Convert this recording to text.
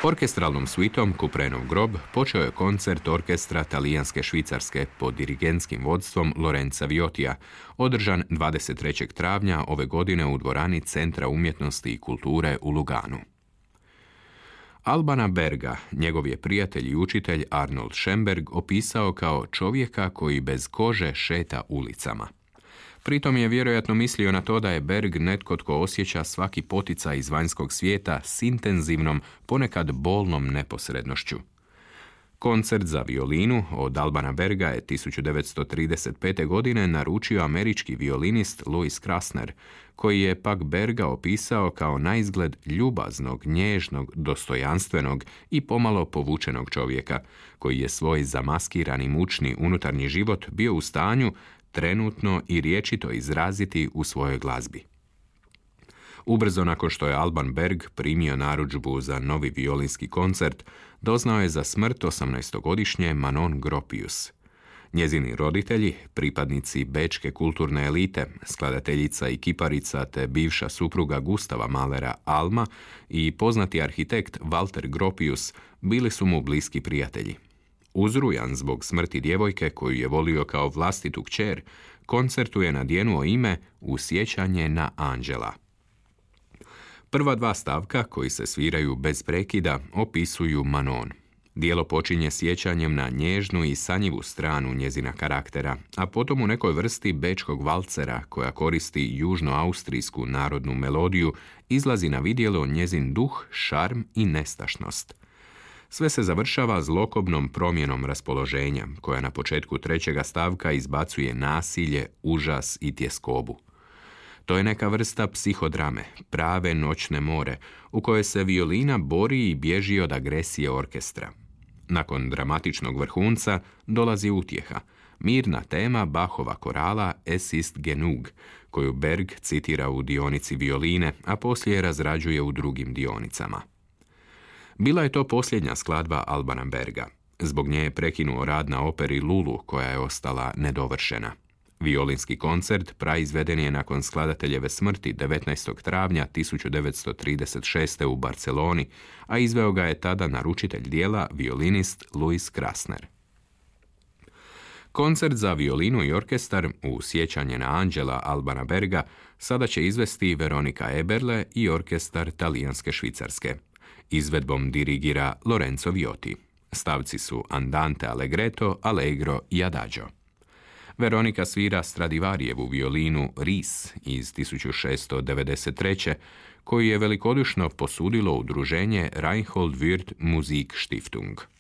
Orkestralnom suitom Kuprenov grob počeo je koncert orkestra talijanske Švicarske pod dirigentskim vodstvom Lorenza Viotija, održan 23. travnja ove godine u dvorani Centra umjetnosti i kulture u Luganu. Albana Berga, njegov je prijatelj i učitelj Arnold Schoenberg opisao kao čovjeka koji bez kože šeta ulicama. Pritom je vjerojatno mislio na to da je Berg netko tko osjeća svaki poticaj iz vanjskog svijeta s intenzivnom, ponekad bolnom neposrednošću. Koncert za violinu od Albana Berga je 1935. godine naručio američki violinist Louis Krasner, koji je pak Berga opisao kao naizgled ljubaznog, nježnog, dostojanstvenog i pomalo povučenog čovjeka, koji je svoj zamaskirani mučni unutarnji život bio u stanju trenutno i rječito izraziti u svojoj glazbi. Ubrzo nakon što je Alban Berg primio narudžbu za novi violinski koncert, doznao je za smrt 18-godišnje Manon Gropius. Njezini roditelji, pripadnici bečke kulturne elite, skladateljica i kiparica te bivša supruga Gustava Mahlera Alma i poznati arhitekt Walter Gropius bili su mu bliski prijatelji. Uzrujan zbog smrti djevojke koju je volio kao vlastitu kćer, koncertu je nadjenuo ime U sjećanje na Anđela. Prva dva stavka, koji se sviraju bez prekida, opisuju Manon. Dijelo počinje sjećanjem na nježnu i sanjivu stranu njezina karaktera, a potom u nekoj vrsti bečkog valcera, koja koristi južnoaustrijsku narodnu melodiju, izlazi na vidjelo njezin duh, šarm i nestašnost. Sve se završava zlokobnom promjenom raspoloženja, koja na početku trećega stavka izbacuje nasilje, užas i tjeskobu. To je neka vrsta psihodrame, prave noćne more, u kojoj se violina bori i bježi od agresije orkestra. Nakon dramatičnog vrhunca dolazi utjeha, mirna tema Bachova korala Es ist genug, koju Berg citira u dionici violine, a poslije razrađuje u drugim dionicama. Bila je to posljednja skladba Albana Berga. Zbog nje je prekinuo rad na operi Lulu, koja je ostala nedovršena. Violinski koncert praizveden je nakon skladateljeve smrti 19. travnja 1936. u Barceloni, a izveo ga je tada naručitelj dijela, violinist Louis Krasner. Koncert za violinu i orkestar U sjećanje na Anđela Albana Berga sada će izvesti Veronika Eberle i orkestar talijanske Švicarske. Izvedbom dirigira Lorenzo Vioti. Stavci su Andante allegretto, allegro i adagio. Veronika svira Stradivarijevu violinu Ris iz 1693. koju je velikodušno posudilo udruženje Reinhold Wirth Musik Stiftung.